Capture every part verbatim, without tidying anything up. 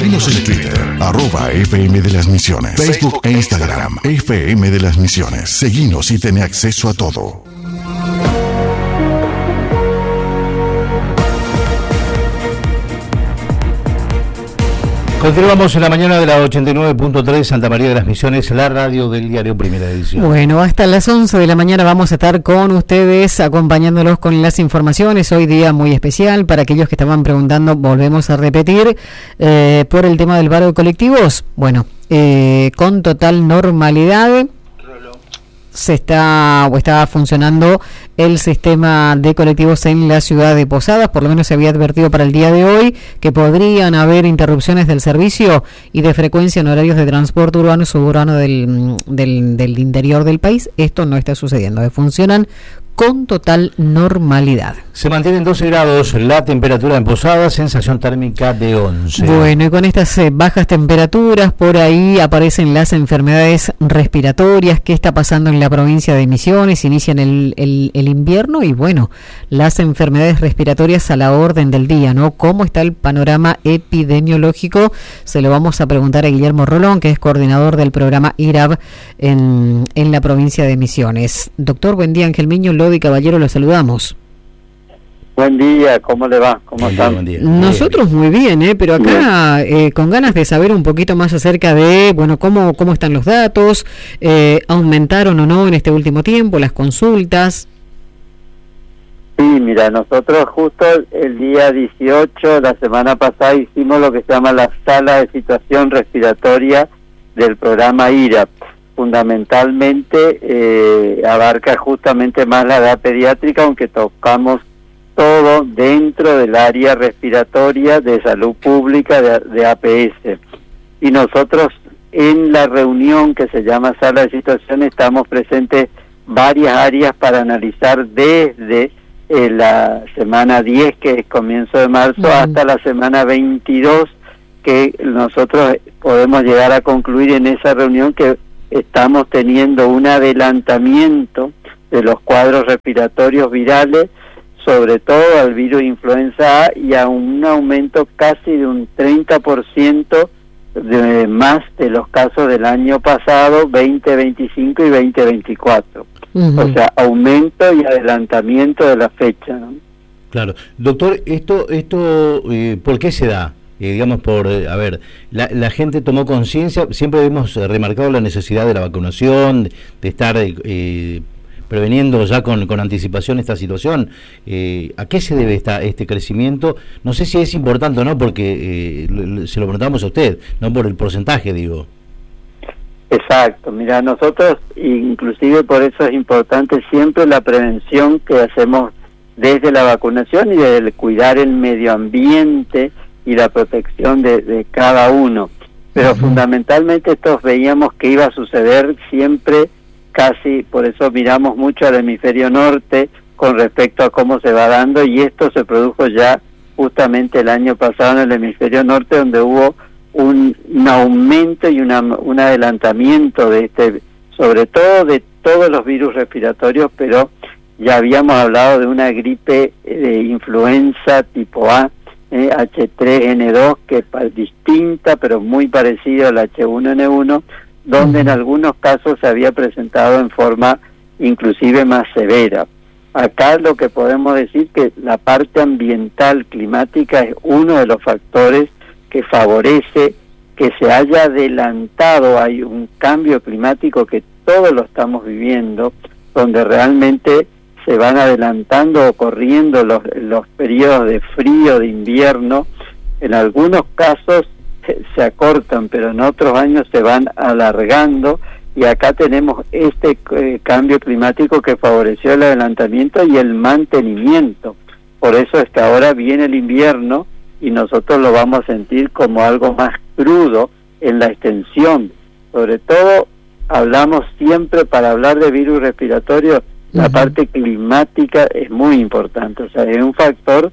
Seguimos en Twitter, arroba F M de las Misiones, Facebook e Instagram, F M de las Misiones. Seguinos y ten acceso a todo. Continuamos en la mañana de la ochenta y nueve punto tres Santa María de las Misiones, la radio del diario Primera Edición. Bueno, hasta las once de la mañana vamos a estar con ustedes acompañándolos con las informaciones. Hoy día muy especial para aquellos que estaban preguntando, volvemos a repetir, eh, por el tema del paro de colectivos. Bueno, eh, con total normalidad se está o está funcionando el sistema de colectivos en la ciudad de Posadas. Por lo menos se había advertido para el día de hoy que podrían haber interrupciones del servicio y de frecuencia en horarios de transporte urbano y suburbano del, del, del interior del país. Esto no está sucediendo, funcionan con total normalidad. Se mantienen doce grados la temperatura en Posadas, sensación térmica de once. Bueno, y con estas eh, bajas temperaturas, por ahí aparecen las enfermedades respiratorias. ¿Qué está pasando en la provincia de Misiones? Inician el, el, el invierno y bueno, las enfermedades respiratorias a la orden del día, ¿no? ¿Cómo está el panorama epidemiológico? Se lo vamos a preguntar a Guillermo Rolón, que es coordinador del programa I R A B en, en la provincia de Misiones. Doctor, buen día. Ángel Miño, Lodi Caballero, lo saludamos. Buen día, ¿cómo le va? ¿Cómo están? Buen día. Nosotros muy bien, ¿eh? Pero acá eh, con ganas de saber un poquito más acerca de, bueno, cómo cómo están los datos, eh, aumentaron o no en este último tiempo las consultas. Sí, mira, nosotros justo el día dieciocho, la semana pasada, hicimos lo que se llama la sala de situación respiratoria del programa I R A P. Fundamentalmente eh, abarca justamente más la edad pediátrica, aunque tocamos todo dentro del área respiratoria de salud pública de, de A P S. Y nosotros en la reunión que se llama sala de situación estamos presentes varias áreas para analizar desde eh, la semana diez, que es comienzo de marzo, uh-huh, hasta la semana veintidós, que nosotros podemos llegar a concluir en esa reunión que estamos teniendo un adelantamiento de los cuadros respiratorios virales, sobre todo al virus influenza A, y a un aumento casi de un treinta por ciento de más de los casos del año pasado, veinte veinticinco y veinte veinticuatro. Uh-huh. O sea, aumento y adelantamiento de la fecha, ¿no? Claro. Doctor, esto, esto eh, ¿por qué se da? Eh, digamos, por, eh, a ver, la, la gente tomó conciencia, siempre hemos eh, remarcado la necesidad de la vacunación, de, de estar eh, eh, preveniendo ya con, con anticipación esta situación. Eh, ¿A qué se debe esta, este crecimiento? No sé si es importante o no, porque eh, le, se lo preguntamos a usted, no por el porcentaje, digo. Exacto, mira, nosotros, inclusive por eso es importante siempre la prevención que hacemos desde la vacunación y desde el cuidar el medio ambiente y la protección de, de cada uno. Pero uh-huh, fundamentalmente estos veíamos que iba a suceder siempre, casi, por eso miramos mucho al hemisferio norte con respecto a cómo se va dando, y esto se produjo ya justamente el año pasado en el hemisferio norte, donde hubo un, un aumento y una, un adelantamiento de este, sobre todo de todos los virus respiratorios, pero ya habíamos hablado de una gripe de influenza tipo A, Eh, H tres N dos, que es distinta pero muy parecido al H uno N uno, donde en algunos casos se había presentado en forma inclusive más severa. Acá lo que podemos decir que la parte ambiental climática es uno de los factores que favorece que se haya adelantado. Hay un cambio climático que todos lo estamos viviendo, donde realmente se van adelantando o corriendo los, los periodos de frío, de invierno. En algunos casos se, se acortan, pero en otros años se van alargando, y acá tenemos este eh, cambio climático que favoreció el adelantamiento y el mantenimiento. Por eso es que ahora viene el invierno y nosotros lo vamos a sentir como algo más crudo en la extensión. Sobre todo hablamos siempre, para hablar de virus respiratorio, la parte climática es muy importante, o sea, es un factor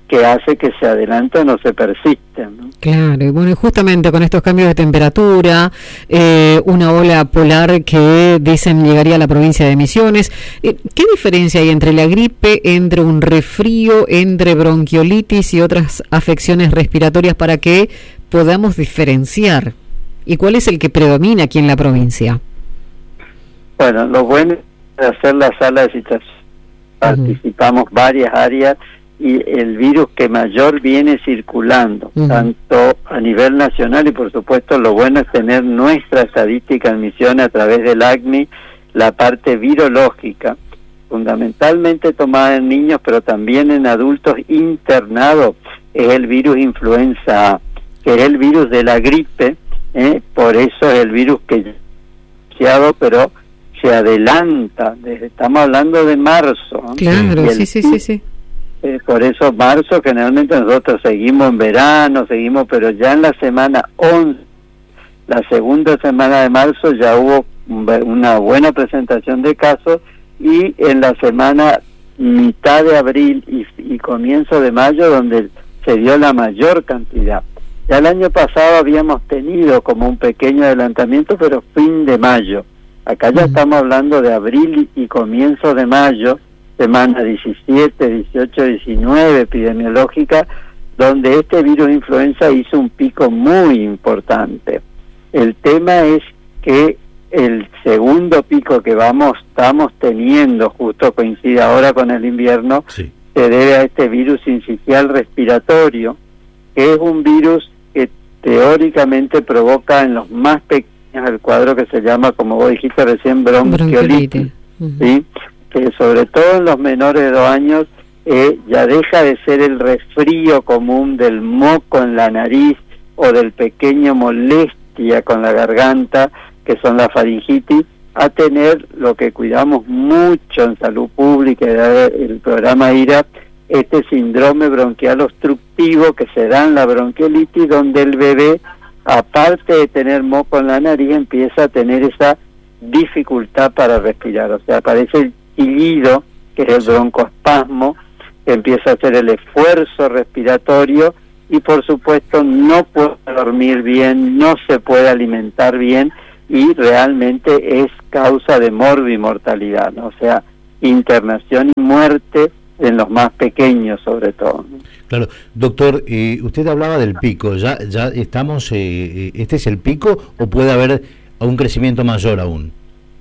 que hace que se adelanten o se persisten, ¿no? Claro, y bueno, y justamente con estos cambios de temperatura, eh, una ola polar que dicen llegaría a la provincia de Misiones, eh, ¿qué diferencia hay entre la gripe, entre un resfrío, entre bronquiolitis y otras afecciones respiratorias para que podamos diferenciar? ¿Y cuál es el que predomina aquí en la provincia? Bueno, lo bueno es hacer la sala de citación. Participamos uh-huh. varias áreas y el virus que mayor viene circulando, uh-huh. tanto a nivel nacional y por supuesto lo bueno es tener nuestra estadística en Misiones a través del A C M I, la parte virológica, fundamentalmente tomada en niños pero también en adultos internados, es el virus influenza A, que es el virus de la gripe, ¿eh? Por eso es el virus que ya pero se adelanta, desde, estamos hablando de marzo, ¿no? Claro, sí, sí, sí, sí. Eh, por eso marzo generalmente nosotros seguimos en verano, seguimos, pero ya en la semana once, la segunda semana de marzo ya hubo una buena presentación de casos y en la semana mitad de abril y, y comienzo de mayo donde se dio la mayor cantidad. Ya el año pasado habíamos tenido como un pequeño adelantamiento, pero fin de mayo. Acá ya estamos hablando de abril y comienzo de mayo, semana diecisiete, dieciocho, diecinueve epidemiológica, donde este virus influenza hizo un pico muy importante. El tema es que el segundo pico que vamos estamos teniendo, justo coincide ahora con el invierno, sí. se debe a este virus sincicial respiratorio, que es un virus que teóricamente provoca en los más pequeños el cuadro que se llama, como vos dijiste recién, bronquiolitis, uh-huh. ¿sí? que sobre todo en los menores de dos años eh, ya deja de ser el resfrío común del moco en la nariz o del pequeño molestia con la garganta, que son la faringitis, a tener lo que cuidamos mucho en salud pública, el programa I R A, este síndrome bronquial obstructivo que se da en la bronquiolitis, donde el bebé, aparte de tener moco en la nariz, empieza a tener esa dificultad para respirar, o sea, aparece el chillido, que es el broncoespasmo, que empieza a hacer el esfuerzo respiratorio y por supuesto no puede dormir bien, no se puede alimentar bien y realmente es causa de morbimortalidad, ¿no? O sea, internación y muerte en los más pequeños sobre todo, ¿no? Claro, doctor, eh, usted hablaba del pico, ya ya estamos, eh, ¿este es el pico o puede haber un crecimiento mayor aún?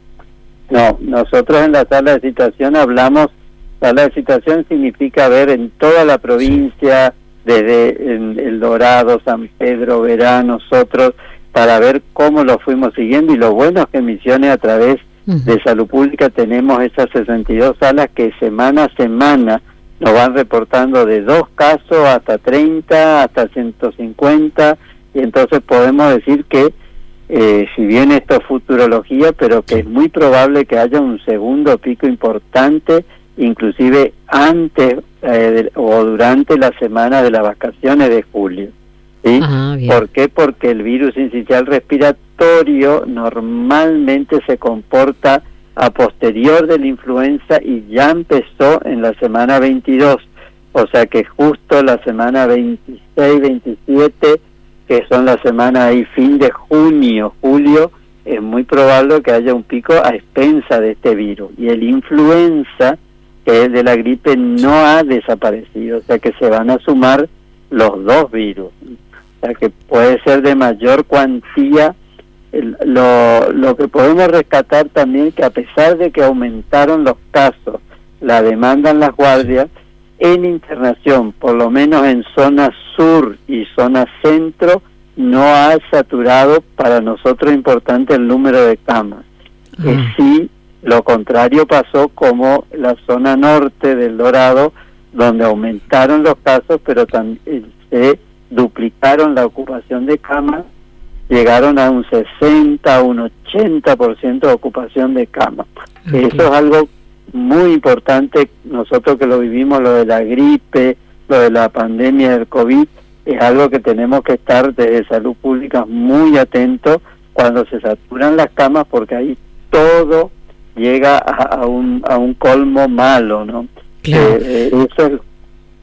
No, nosotros en la sala de citación hablamos, sala de citación significa ver en toda la provincia, sí. desde en El Dorado, San Pedro, Verá, nosotros, para ver cómo lo fuimos siguiendo, y lo bueno es que en Misiones a través uh-huh. de Salud Pública tenemos esas sesenta y dos salas que semana a semana nos van reportando de dos casos hasta treinta, hasta ciento cincuenta, y entonces podemos decir que Eh, si bien esto es futurología, pero que es muy probable que haya un segundo pico importante, inclusive antes eh, de, o durante la semana de las vacaciones de julio, ¿sí? Ah, ¿por qué? Porque el virus sincicial respiratorio normalmente se comporta a posterior de la influenza y ya empezó en la semana veintidós, o sea que justo la semana veintiséis, veintisiete, que son la semana ahí fin de junio, julio, es muy probable que haya un pico a expensa de este virus. Y el influenza, que es de la gripe, no ha desaparecido, o sea que se van a sumar los dos virus. O sea que puede ser de mayor cuantía. El, lo, lo que podemos rescatar también, que a pesar de que aumentaron los casos, la demanda en las guardias, en internación, por lo menos en zona sur y zona centro, no ha saturado para nosotros importante el número de camas. Uh-huh. Eh, sí, lo contrario pasó como la zona norte del Dorado, donde aumentaron los casos, pero también se duplicaron la ocupación de camas, llegaron a un sesenta, un ochenta por ciento de ocupación de camas. Okay. Eso es algo muy importante, nosotros que lo vivimos, lo de la gripe, lo de la pandemia del COVID, es algo que tenemos que estar desde salud pública muy atentos cuando se saturan las camas, porque ahí todo llega a, a un a un colmo malo, ¿no? Claro. Eh, eh, eso es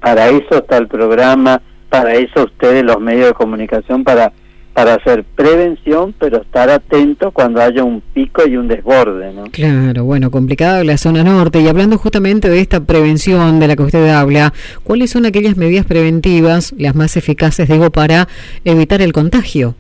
para eso está el programa, para eso ustedes los medios de comunicación, para para hacer prevención, pero estar atentos cuando haya un pico y un desborde, ¿no? Claro, bueno, complicada la zona norte. Y hablando justamente de esta prevención de la que usted habla, ¿cuáles son aquellas medidas preventivas, las más eficaces, digo, para evitar el contagio?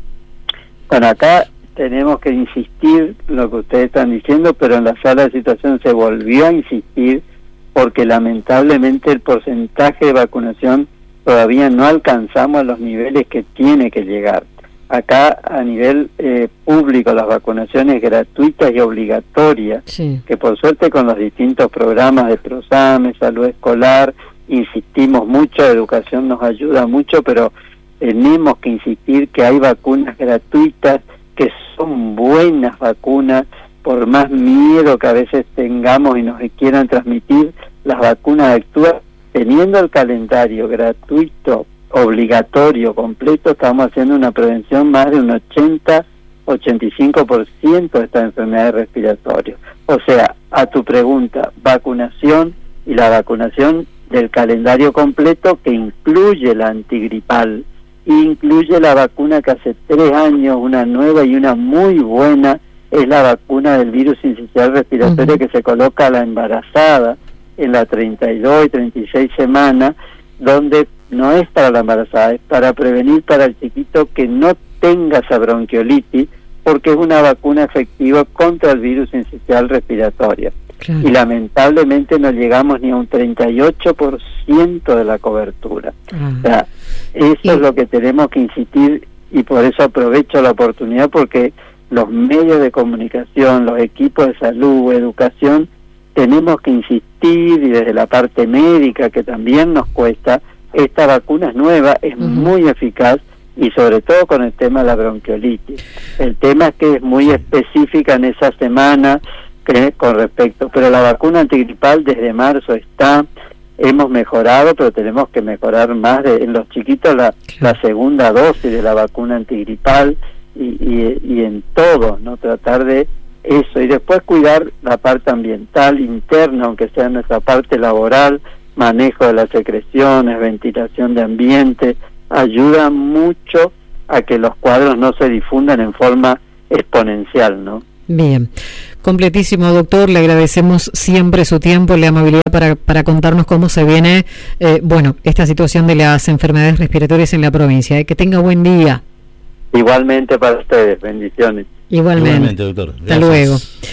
Bueno, acá tenemos que insistir lo que ustedes están diciendo, pero en la sala de situación se volvió a insistir porque lamentablemente el porcentaje de vacunación todavía no alcanzamos a los niveles que tiene que llegar. Acá a nivel eh, público las vacunaciones gratuitas y obligatorias, sí. que por suerte con los distintos programas de PROSAME, salud escolar, insistimos mucho, educación nos ayuda mucho, pero tenemos que insistir que hay vacunas gratuitas, que son buenas vacunas, por más miedo que a veces tengamos y nos quieran transmitir, las vacunas actúan. Teniendo el calendario gratuito, obligatorio, completo, estamos haciendo una prevención más de un ochenta, ochenta y cinco por ciento de estas enfermedades respiratorias. O sea, a tu pregunta, vacunación y la vacunación del calendario completo que incluye la antigripal, incluye la vacuna que hace tres años, una nueva y una muy buena, es la vacuna del virus sincicial respiratorio uh-huh. que se coloca a la embarazada en la treinta y dos y treinta y seis semanas, donde no es para la embarazada, es para prevenir para el chiquito que no tenga esa bronquiolitis, porque es una vacuna efectiva contra el virus sincicial respiratorio. Claro. Y lamentablemente no llegamos ni a un treinta y ocho por ciento de la cobertura. Ah. O sea, eso y... es lo que tenemos que insistir, y por eso aprovecho la oportunidad, porque los medios de comunicación, los equipos de salud, educación, tenemos que insistir, y desde la parte médica, que también nos cuesta, esta vacuna es nueva, es uh-huh. muy eficaz, y sobre todo con el tema de la bronquiolitis. El tema es que es muy específica en esa semana que, con respecto, pero la vacuna antigripal desde marzo está, hemos mejorado, pero tenemos que mejorar más de, en los chiquitos la, la segunda dosis de la vacuna antigripal, y, y, y en todo, ¿no? Tratar de eso, y después cuidar la parte ambiental interna, aunque sea nuestra parte laboral, manejo de las secreciones, ventilación de ambiente, ayuda mucho a que los cuadros no se difundan en forma exponencial, ¿no? Bien, completísimo, doctor, le agradecemos siempre su tiempo y la amabilidad para, para contarnos cómo se viene, eh, bueno, esta situación de las enfermedades respiratorias en la provincia. Eh. Que tenga buen día. Igualmente para ustedes, bendiciones. Igualmente, Igualmente doctor. Hasta luego.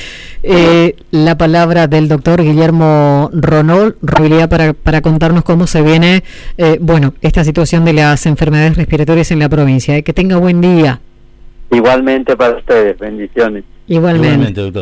Eh, la palabra del doctor Guillermo Ronol, para, para contarnos cómo se viene, eh, bueno, esta situación de las enfermedades respiratorias en la provincia. Eh. Que tenga buen día. Igualmente para ustedes, bendiciones. Igualmente, Igualmente doctor.